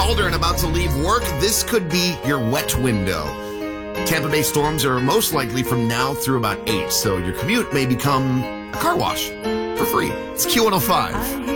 Calder and about to leave work, this could be your wet window. Tampa Bay storms are most likely from now through about 8, so your commute may become a car wash for free. It's Q105.